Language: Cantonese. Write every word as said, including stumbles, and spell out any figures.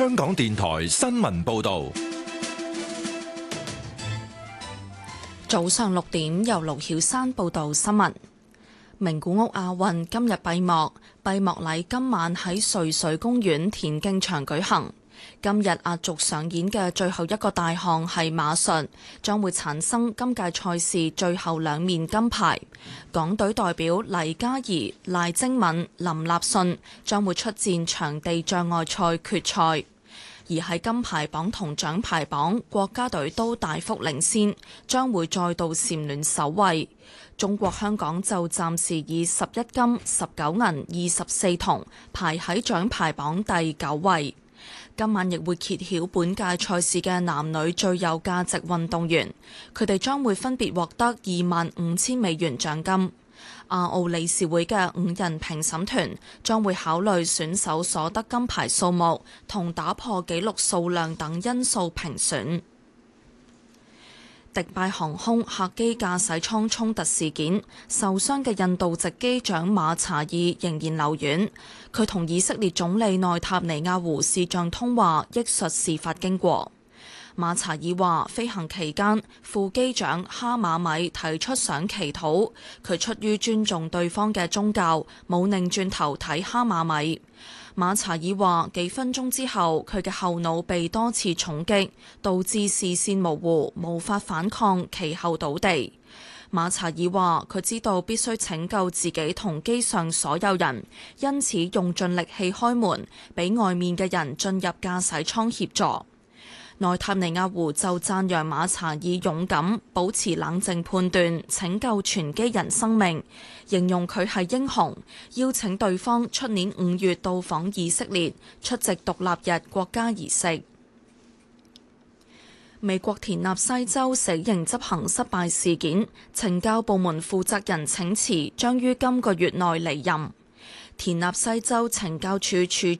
香港電台新聞報道。 早上六點，由盧曉珊報道新聞。名古屋亞運今日閉幕，閉幕禮今晚喺瑞穗公園田徑場舉行。今日壓軸上演嘅最後一個大項係馬術，將會產生今屆賽事最後兩面金牌。港隊代表黎嘉儀、賴晶敏、林立信將會出戰場地障礙賽決賽。而喺金牌榜同獎牌榜，國家隊都大幅領先，將會再度蟬聯首位。中國香港就暫時以十一金、十九銀、二十四銅排喺獎牌榜第九位。今晚亦會揭曉本屆賽事嘅男女最有價值運動員，佢哋將會分別獲得二萬五千美元獎金。亞奧理事會嘅五人評審團將會考慮選手所得金牌數目同打破紀錄數量等因素評選。迪拜航空客機駕駛艙衝突事件，受傷嘅印度籍機長馬查爾仍然留院。佢同以色列總理內塔尼亞胡視像通話，憶述事發經過。馬查爾話：飛行期間，副機長哈馬米提出想祈禱，佢出於尊重對方嘅宗教，冇擰轉頭睇哈馬米。馬查爾話：幾分鐘之後，佢嘅後腦被多次重擊，導致視線模糊，無法反抗，其後倒地。馬查爾話：佢知道必須拯救自己同機上所有人，因此用盡力氣開門，俾外面嘅人進入駕駛艙協助。內塔尼亞胡就讚揚馬查爾勇敢，保持冷靜判斷，拯救全機人生命，形容佢係英雄，邀請對方出年五月到訪以色列，出席獨立日國家儀式。美國田納西州死刑執行失敗事件，懲教部門負責人請辭，將於今個月內離任。田納西州懲教處處